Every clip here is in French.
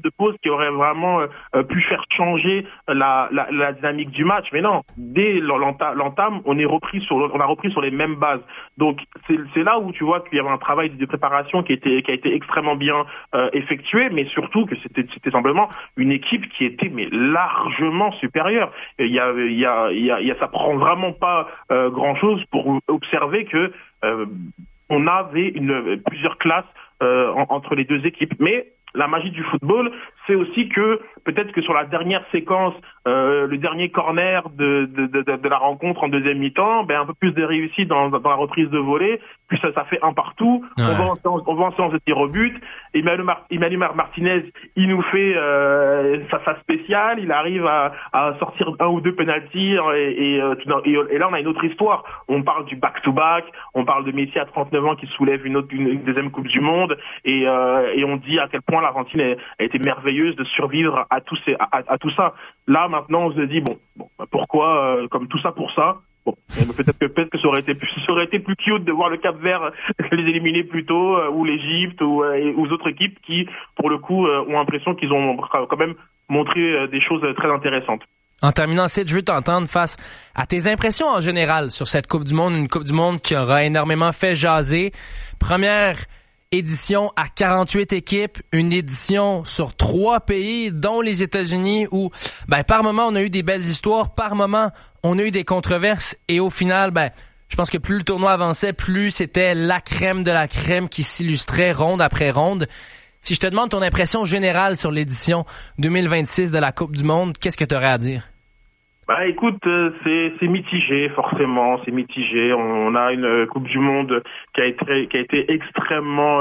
de pause qui aurait vraiment pu faire changer la dynamique du match. Mais non, dès l'entame, on a repris sur les mêmes bases. Donc c'est là où tu vois qu'il y avait un travail de préparation qui a été extrêmement bien effectué, mais surtout que c'était simplement une équipe qui était mais largement supérieure. Ça prend vraiment pas grand chose pour observer que on avait plusieurs classes entre les deux équipes. Mais la magie du football, c'est aussi que peut-être que sur la dernière séquence, le dernier corner de la rencontre en deuxième mi-temps, un peu plus de réussite dans la reprise de volée, puis ça fait un partout. Ouais. On va en séance de tir au but. Emmanuel Martinez, il nous fait sa spéciale. Il arrive à sortir un ou deux penalties et là on a une autre histoire. On parle du back-to-back, on parle de Messi à 39 ans qui soulève une deuxième Coupe du Monde et on dit à quel point l'Argentine a été merveilleuse de survivre à tout ça. Là maintenant on se dit pourquoi comme tout ça pour ça. Bon, peut-être que ça aurait été plus cute de voir le Cap-Vert les éliminer plus tôt ou l'Égypte ou aux autres équipes qui pour le coup ont l'impression qu'ils ont quand même montré des choses très intéressantes. En terminant, Sid, je veux t'entendre face à tes impressions en général sur cette Coupe du Monde, une Coupe du Monde qui aura énormément fait jaser. Première édition à 48 équipes, une édition sur 3 pays, dont les États-Unis, où par moment on a eu des belles histoires, par moment on a eu des controverses, et au final, je pense que plus le tournoi avançait, plus c'était la crème de la crème qui s'illustrait ronde après ronde. Si je te demande ton impression générale sur l'édition 2026 de la Coupe du Monde, qu'est-ce que tu aurais à dire? Écoute, c'est mitigé, forcément, c'est mitigé. On a une Coupe du Monde qui a été extrêmement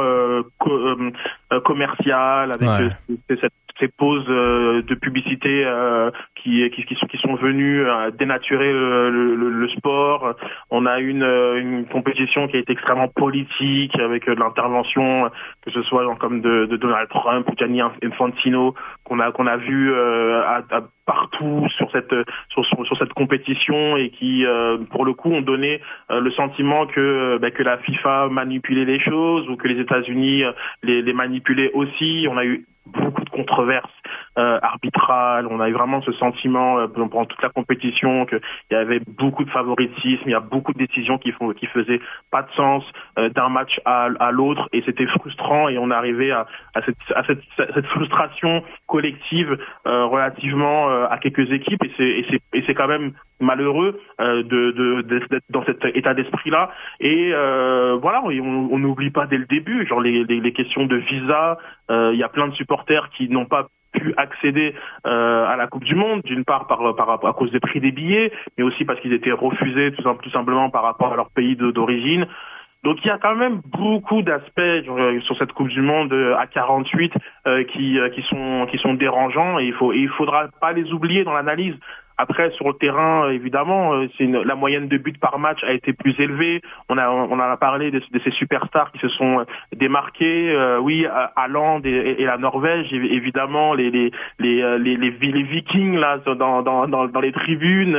commerciale avec ces pauses de publicité qui sont venues dénaturer le sport. On a une compétition qui a été extrêmement politique avec de l'intervention, que ce soit comme de Donald Trump ou Gianni Infantino qu'on a vu partout sur cette compétition et qui pour le coup ont donné le sentiment que la FIFA manipulait les choses ou que les États-Unis les manipulaient aussi. On a eu beaucoup de controverses arbitrales, on a eu vraiment ce sentiment pendant toute la compétition qu'il y avait beaucoup de favoritisme, il y a beaucoup de décisions qui faisaient pas de sens d'un match à l'autre, et c'était frustrant, et on est arrivé à cette frustration collective relativement à quelques équipes, et c'est quand même malheureux d'être dans cet état d'esprit-là. Et on n'oublie pas dès le début, genre les questions de visa. Il y a plein de supporters qui n'ont pas pu accéder à la Coupe du Monde, d'une part à cause des prix des billets, mais aussi parce qu'ils étaient refusés tout simplement par rapport à leur pays d'origine. Donc il y a quand même beaucoup d'aspects sur cette Coupe du Monde à 48 qui sont dérangeants, et il faudra pas les oublier dans l'analyse. Après, sur le terrain, évidemment, la moyenne de buts par match a été plus élevée. On a parlé de ces superstars qui se sont démarqués. Haaland et la Norvège, évidemment, les Vikings là dans les tribunes.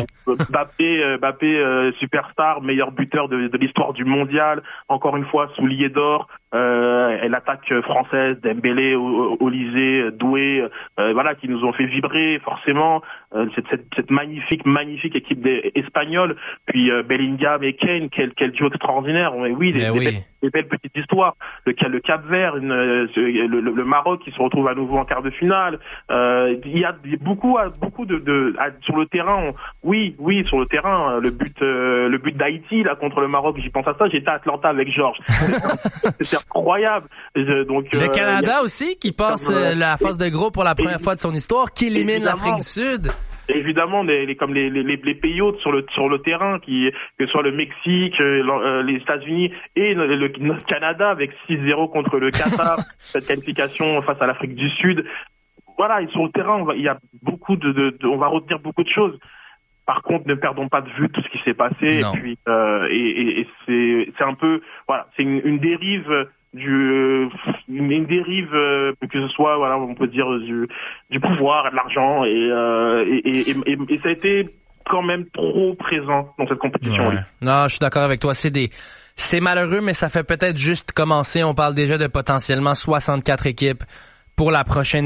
Mbappé, superstar, meilleur buteur de l'histoire du mondial. Encore une fois, soulier d'or. Et l'attaque française, Dembélé, Olysée, Doué, qui nous ont fait vibrer forcément. Cette magnifique équipe espagnole, puis Bellingham et Kane, quel duo extraordinaire. Des belles petites histoires. Le Cap-Vert, le Maroc qui se retrouve à nouveau en quart de finale. Il y a beaucoup sur le terrain. Sur le terrain, le but d'Haïti là contre le Maroc, j'y pense à ça. J'étais à Atlanta avec Georges. C'était incroyable. Le Canada aussi qui passe la phase de groupe pour la première fois de son histoire, qui élimine l'Afrique du Sud. Évidemment, les pays hôtes sur le terrain, que ce soit le Mexique, les États-Unis et le Canada avec 6-0 contre le Qatar, cette qualification face à l'Afrique du Sud. Voilà, et sur le terrain, il y a beaucoup on va retenir beaucoup de choses. Par contre, ne perdons pas de vue tout ce qui s'est passé. Non. Et puis, c'est un peu, c'est une dérive. Une dérive que ce soit on peut dire du pouvoir, de l'argent, et ça a été quand même trop présent dans cette compétition. Ouais. Non, je suis d'accord avec toi, c'est malheureux, mais ça fait peut-être juste commencer. On parle déjà de potentiellement 64 équipes pour la prochaine